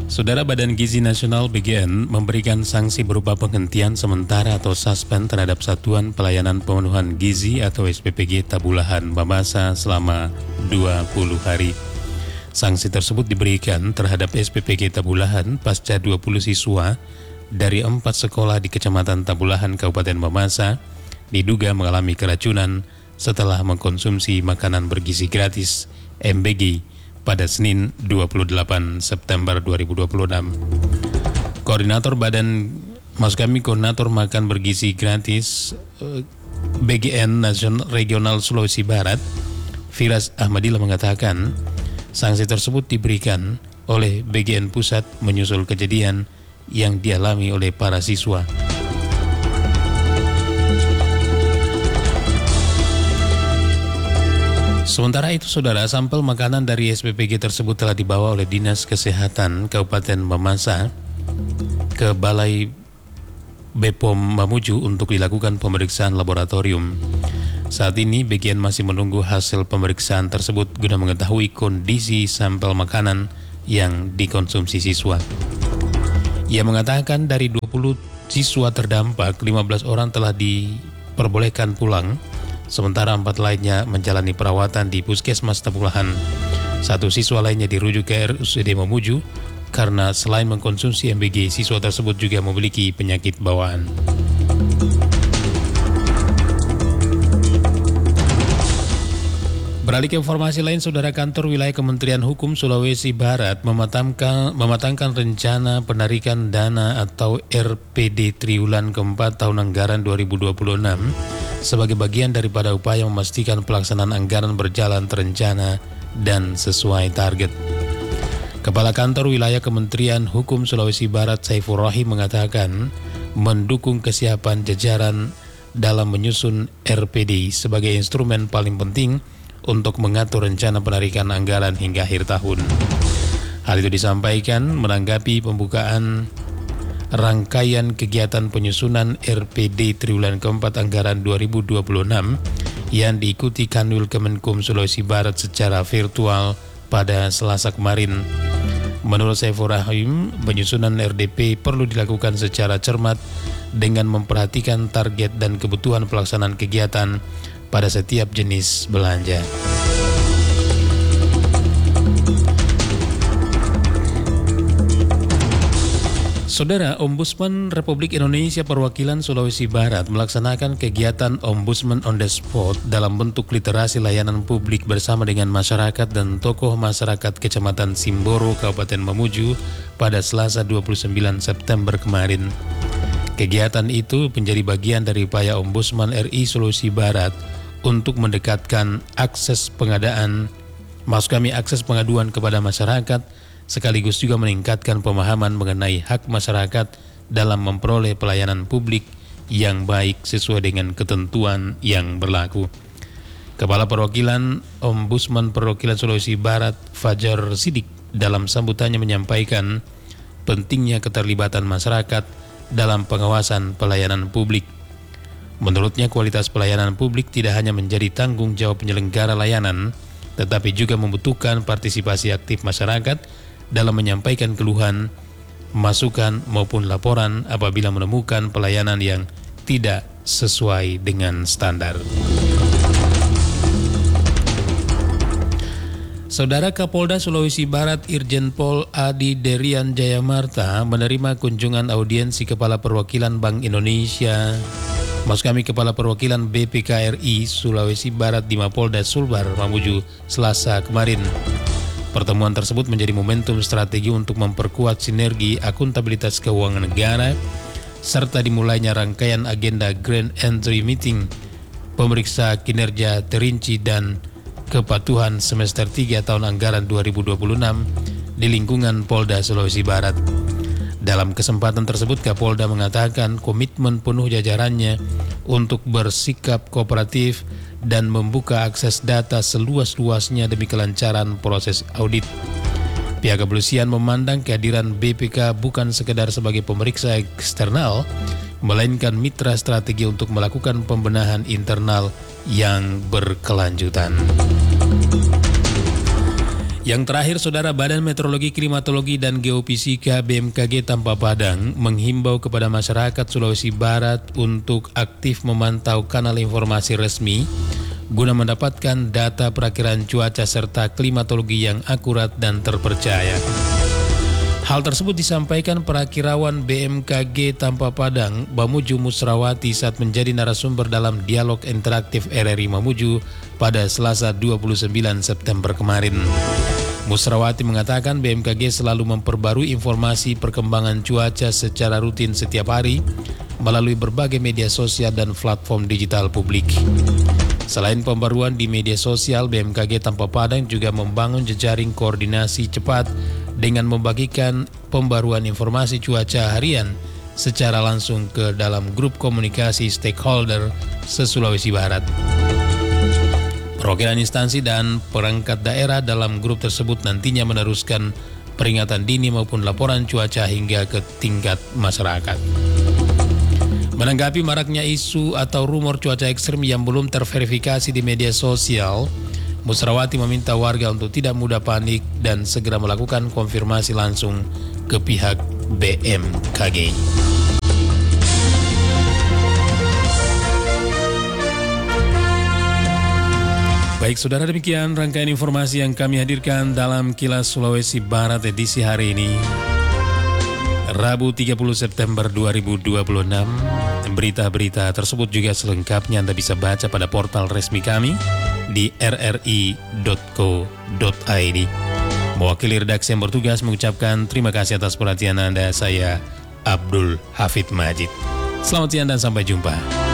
Saudara, Badan Gizi Nasional BGN memberikan sanksi berupa penghentian sementara atau suspend terhadap Satuan Pelayanan Pemenuhan Gizi atau SPPG Tabulahan Mamasa selama 20 hari. Sanksi tersebut diberikan terhadap SPPG Tabulahan pasca 20 siswa dari 4 sekolah di Kecamatan Tabulahan Kabupaten Mamasa diduga mengalami keracunan setelah mengkonsumsi makanan bergizi gratis MBG pada Senin 28 September 2026. Koordinator Makan Bergizi Gratis BGN Nasional Regional Sulawesi Barat, Firas Ahmadillah mengatakan, sanksi tersebut diberikan oleh BGN Pusat menyusul kejadian yang dialami oleh para siswa. Sementara itu, saudara, sampel makanan dari SPPG tersebut telah dibawa oleh Dinas Kesehatan Kabupaten Mamasa ke Balai Bepom Mamuju untuk dilakukan pemeriksaan laboratorium. Saat ini BGN masih menunggu hasil pemeriksaan tersebut guna mengetahui kondisi sampel makanan yang dikonsumsi siswa. Ia mengatakan dari 20 siswa terdampak, 15 orang telah diperbolehkan pulang, sementara 4 lainnya menjalani perawatan di Puskesmas Tabulahan. 1 siswa lainnya dirujuk ke RSUD Mamuju karena selain mengkonsumsi MBG, siswa tersebut juga memiliki penyakit bawaan. Beralih ke informasi lain, saudara, kantor wilayah Kementerian Hukum Sulawesi Barat mematangkan rencana penarikan dana atau RPD triwulan keempat tahun anggaran 2026 sebagai bagian daripada upaya memastikan pelaksanaan anggaran berjalan terencana dan sesuai target. Kepala Kantor Wilayah Kementerian Hukum Sulawesi Barat Saiful Rahim mengatakan mendukung kesiapan jajaran dalam menyusun RPD sebagai instrumen paling penting untuk mengatur rencana penarikan anggaran hingga akhir tahun. Hal itu disampaikan menanggapi pembukaan rangkaian kegiatan penyusunan RPD triwulan keempat anggaran 2026 yang diikuti Kanwil Kemenkum Sulawesi Barat secara virtual pada Selasa kemarin. Menurut Saiful Rahim, penyusunan RDP perlu dilakukan secara cermat dengan memperhatikan target dan kebutuhan pelaksanaan kegiatan pada setiap jenis belanja. Saudara, Ombudsman Republik Indonesia Perwakilan Sulawesi Barat melaksanakan kegiatan Ombudsman on the Spot dalam bentuk literasi layanan publik bersama dengan masyarakat dan tokoh masyarakat Kecamatan Simboro, Kabupaten Mamuju pada Selasa 29 September kemarin. Kegiatan itu menjadi bagian dari upaya Ombudsman RI Sulawesi Barat untuk mendekatkan akses pengaduan kepada masyarakat, sekaligus juga meningkatkan pemahaman mengenai hak masyarakat dalam memperoleh pelayanan publik yang baik sesuai dengan ketentuan yang berlaku. Kepala Perwakilan Ombudsman Perwakilan Sulawesi Barat Fajar Sidik dalam sambutannya menyampaikan pentingnya keterlibatan masyarakat dalam pengawasan pelayanan publik. Menurutnya, kualitas pelayanan publik tidak hanya menjadi tanggung jawab penyelenggara layanan, tetapi juga membutuhkan partisipasi aktif masyarakat dalam menyampaikan keluhan, masukan maupun laporan apabila menemukan pelayanan yang tidak sesuai dengan standar. Saudara, Kapolda Sulawesi Barat Irjen Pol Adi Derian Jayamarta menerima kunjungan audiensi Kepala Perwakilan Bank Indonesia, Kepala Perwakilan BPKRI Sulawesi Barat di Mapolda Sulbar Mamuju Selasa kemarin. Pertemuan tersebut menjadi momentum strategi untuk memperkuat sinergi akuntabilitas keuangan negara serta dimulainya rangkaian agenda Grand Entry Meeting, pemeriksa kinerja terinci dan kepatuhan semester 3 tahun anggaran 2026 di lingkungan Polda Sulawesi Barat. Dalam kesempatan tersebut, Kapolda mengatakan komitmen penuh jajarannya untuk bersikap kooperatif dan membuka akses data seluas-luasnya demi kelancaran proses audit. Pihak kepolisian memandang kehadiran BPK bukan sekedar sebagai pemeriksa eksternal, melainkan mitra strategi untuk melakukan pembenahan internal yang berkelanjutan. Yang terakhir, Saudara, Badan Meteorologi, Klimatologi, dan Geofisika BMKG Tampa Padang menghimbau kepada masyarakat Sulawesi Barat untuk aktif memantau kanal informasi resmi guna mendapatkan data perakiran cuaca serta klimatologi yang akurat dan terpercaya. Hal tersebut disampaikan Perakirawan BMKG Tampa Padang, Mamuju Musrawati, saat menjadi narasumber dalam dialog interaktif RRI Mamuju pada Selasa 29 September kemarin. Musrawati mengatakan BMKG selalu memperbarui informasi perkembangan cuaca secara rutin setiap hari melalui berbagai media sosial dan platform digital publik. Selain pembaruan di media sosial, BMKG Tampa Padang juga membangun jejaring koordinasi cepat dengan membagikan pembaruan informasi cuaca harian secara langsung ke dalam grup komunikasi stakeholder se-Sulawesi Barat. Perwakilan instansi dan perangkat daerah dalam grup tersebut nantinya meneruskan peringatan dini maupun laporan cuaca hingga ke tingkat masyarakat. Menanggapi maraknya isu atau rumor cuaca ekstrim yang belum terverifikasi di media sosial, Musrawati meminta warga untuk tidak mudah panik dan segera melakukan konfirmasi langsung ke pihak BMKG. Baik, Saudara, demikian rangkaian informasi yang kami hadirkan dalam Kilas Sulawesi Barat edisi hari ini, Rabu 30 September 2026. Berita-berita tersebut juga selengkapnya Anda bisa baca pada portal resmi kami di rri.co.id. Mewakili redaksi yang bertugas mengucapkan terima kasih atas perhatian Anda. Saya Abdul Hafid Majid. Selamat siang dan sampai jumpa.